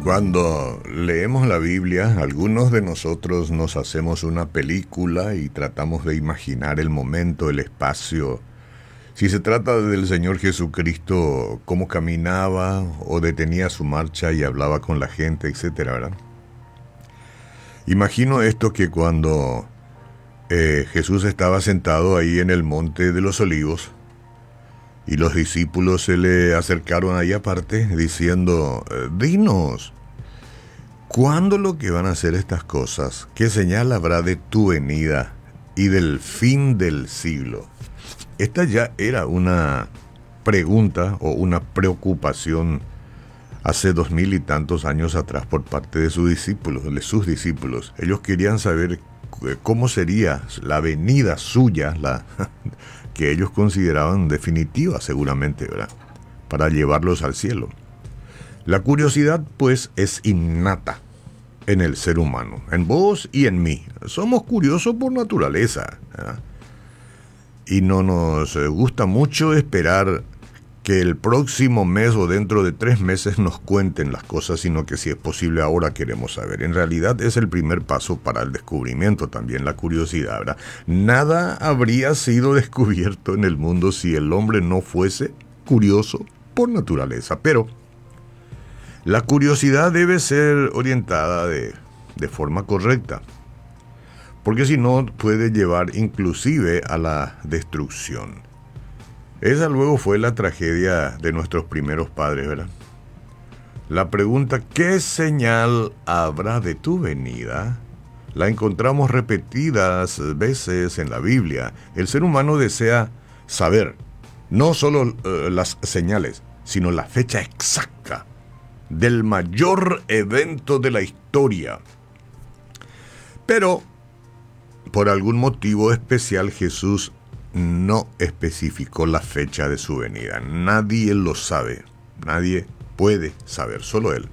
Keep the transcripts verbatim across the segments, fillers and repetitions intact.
Cuando leemos la Biblia, algunos de nosotros nos hacemos una película y tratamos de imaginar el momento, el espacio. Si se trata del Señor Jesucristo, cómo caminaba o detenía su marcha y hablaba con la gente, etcétera, ¿verdad? Imagino esto que cuando eh, Jesús estaba sentado ahí en el monte de los olivos y los discípulos se le acercaron ahí aparte diciendo, dinos, ¿cuándo lo que van a hacer estas cosas? ¿Qué señal habrá de tu venida y del fin del siglo? Esta ya era una pregunta o una preocupación hace dos mil y tantos años atrás por parte de sus discípulos, de sus discípulos. Ellos querían saber cómo sería la venida suya, la que ellos consideraban definitiva seguramente, ¿verdad?, para llevarlos al cielo. La curiosidad, pues, es innata en el ser humano, en vos y en mí. Somos curiosos por naturaleza, ¿verdad? Y no nos gusta mucho esperar que el próximo mes o dentro de tres meses nos cuenten las cosas, sino que si es posible ahora queremos saber. En realidad es el primer paso para el descubrimiento también, la curiosidad, ¿verdad? Nada habría sido descubierto en el mundo si el hombre no fuese curioso por naturaleza. Pero la curiosidad debe ser orientada de, de forma correcta, porque si no puede llevar inclusive a la destrucción. Esa luego fue la tragedia de nuestros primeros padres, ¿verdad? La pregunta, ¿qué señal habrá de tu venida?, la encontramos repetidas veces en la Biblia. El ser humano desea saber no solo uh, las señales, sino la fecha exacta del mayor evento de la historia. Pero, por algún motivo especial, Jesús no especificó la fecha de su venida. Nadie lo sabe. Nadie puede saber, solo Él.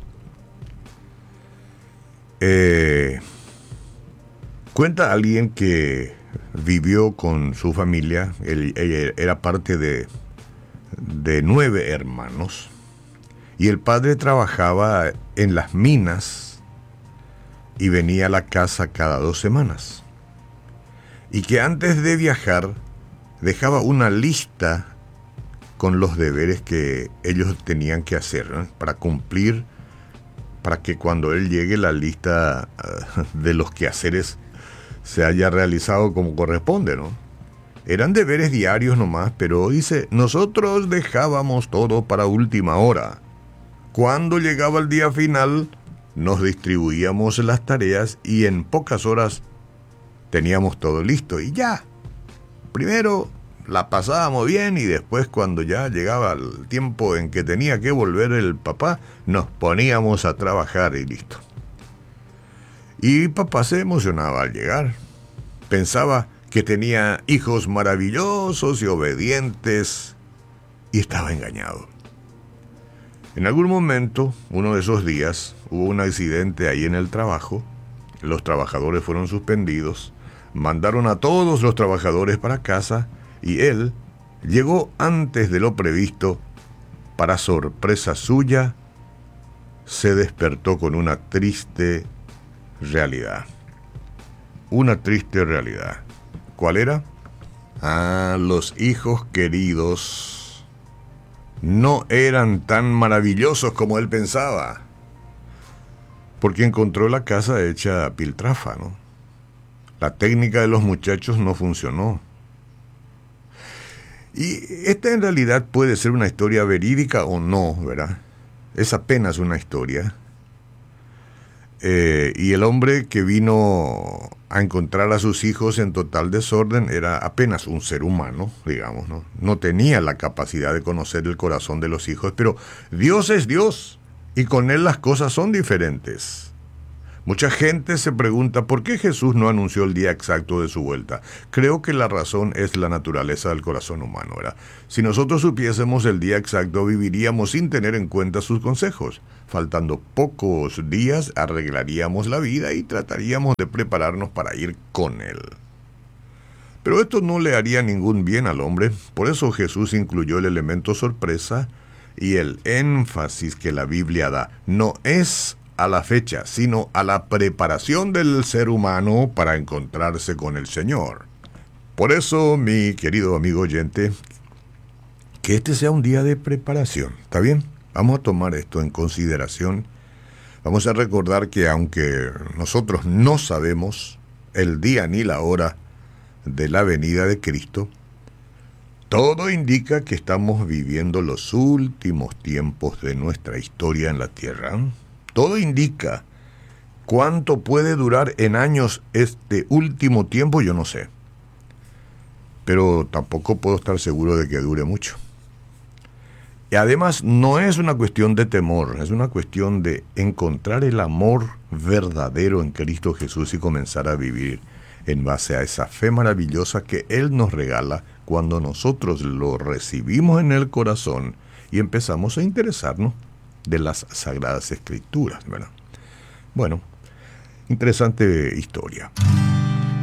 Eh, cuenta alguien que vivió con su familia. Él, él era parte de, de nueve hermanos. Y el padre trabajaba en las minas y venía a la casa cada dos semanas. Y que antes de viajar dejaba una lista con los deberes que ellos tenían que hacer, ¿no?, para cumplir, para que cuando él llegue la lista uh, de los quehaceres se haya realizado como corresponde, ¿no? Eran deberes diarios nomás, pero dice, nosotros dejábamos todo para última hora. Cuando llegaba el día final, nos distribuíamos las tareas y en pocas horas teníamos todo listo y ya. Primero la pasábamos bien y después, cuando ya llegaba el tiempo en que tenía que volver el papá, nos poníamos a trabajar y listo. Y papá se emocionaba al llegar. Pensaba que tenía hijos maravillosos y obedientes y estaba engañado. En algún momento, uno de esos días, hubo un accidente ahí en el trabajo. Los trabajadores fueron suspendidos. Mandaron a todos los trabajadores para casa y él llegó antes de lo previsto. Para sorpresa suya, se despertó con una triste realidad. Una triste realidad. ¿Cuál era? Ah, los hijos queridos no eran tan maravillosos como él pensaba, porque encontró la casa hecha piltrafa, ¿no? La técnica de los muchachos no funcionó. Y esta en realidad puede ser una historia verídica o no, ¿verdad? Es apenas una historia. Eh, y el hombre que vino a encontrar a sus hijos en total desorden era apenas un ser humano, digamos, ¿no? No tenía la capacidad de conocer el corazón de los hijos, pero Dios es Dios y con Él las cosas son diferentes. Mucha gente se pregunta por qué Jesús no anunció el día exacto de su vuelta. Creo que la razón es la naturaleza del corazón humano, ¿verdad? Si nosotros supiésemos el día exacto, viviríamos sin tener en cuenta sus consejos. Faltando pocos días, arreglaríamos la vida y trataríamos de prepararnos para ir con Él. Pero esto no le haría ningún bien al hombre. Por eso Jesús incluyó el elemento sorpresa y el énfasis que la Biblia da. No es a la fecha, sino a la preparación del ser humano para encontrarse con el Señor. Por eso, mi querido amigo oyente, que este sea un día de preparación, ¿está bien? Vamos a tomar esto en consideración. Vamos a recordar que aunque nosotros no sabemos el día ni la hora de la venida de Cristo, todo indica que estamos viviendo los últimos tiempos de nuestra historia en la tierra. Todo indica. ¿Cuánto puede durar en años este último tiempo? Yo no sé. Pero tampoco puedo estar seguro de que dure mucho. Y además no es una cuestión de temor, es una cuestión de encontrar el amor verdadero en Cristo Jesús y comenzar a vivir en base a esa fe maravillosa que Él nos regala cuando nosotros lo recibimos en el corazón y empezamos a interesarnos de las Sagradas Escrituras, ¿verdad? Bueno, interesante historia.